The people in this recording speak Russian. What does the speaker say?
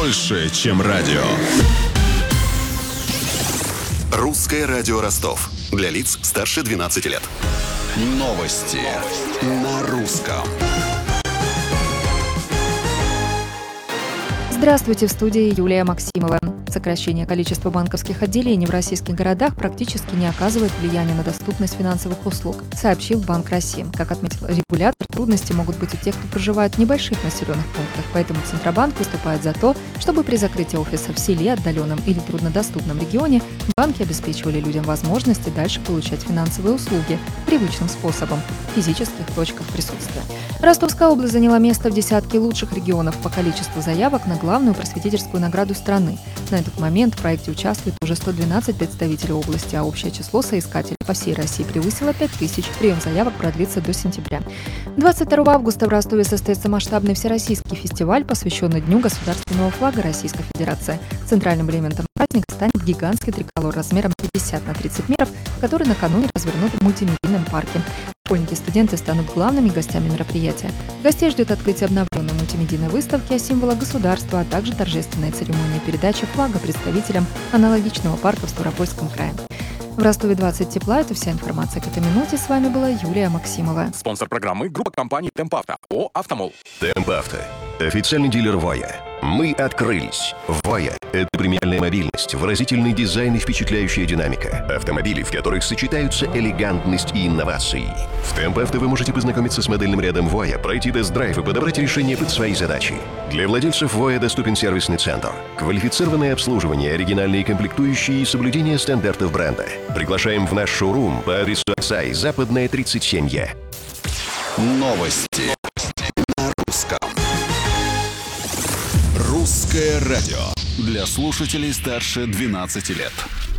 больше, чем радио. Русское радио Ростов. Для лиц старше 12 лет. Новости на русском. Здравствуйте, в студии Юлия Максимова. Сокращение количества банковских отделений в российских городах практически не оказывает влияния на доступность финансовых услуг, сообщил Банк России. Как отметил регулятор, трудности могут быть у тех, кто проживает в небольших населенных пунктах, поэтому Центробанк выступает за то, чтобы при закрытии офиса в селе, отдаленном или труднодоступном регионе банки обеспечивали людям возможности дальше получать финансовые услуги привычным способом в физических точках присутствия. Ростовская область заняла место в десятке лучших регионов по количеству заявок на главную просветительскую награду страны. На этот момент в проекте участвует уже 112 представителей области, а общее число соискателей по всей России превысило 5000. Прием заявок продлится до сентября. 22 августа в Ростове состоится масштабный всероссийский фестиваль, посвященный Дню государственного флага Российской Федерации. Центральным элементом праздника станет гигантский триколор размером 50 на 30 метров, который накануне развернут в мультимедийном парке. Школьники и студенты станут главными гостями мероприятия. Гостей ждет открытие обновленной мультимедийной выставки о символах государства, а также торжественная церемония передачи флага представителям аналогичного парка в Ставропольском крае. В Ростове 20 тепла. Это вся информация к этой минуте. С вами была Юлия Максимова. Спонсор программы — группа компаний «Темпавто». ООО «Автомол». Темпавто. Официальный дилер «Воя». Мы открылись. «Воя» — это премиальная мобильность, выразительный дизайн и впечатляющая динамика. Автомобили, в которых сочетаются элегантность и инновации. В Темпавто вы можете познакомиться с модельным рядом «Воя», пройти тест-драйв и подобрать решение под свои задачи. Для владельцев «Воя» доступен сервисный центр, квалифицированное обслуживание, оригинальные комплектующие и соблюдение стандартов бренда. Приглашаем в наш шоурум по адресу Аксай, Западная, 37Е. Новости на русском. Русское радио. Для слушателей старше 12 лет.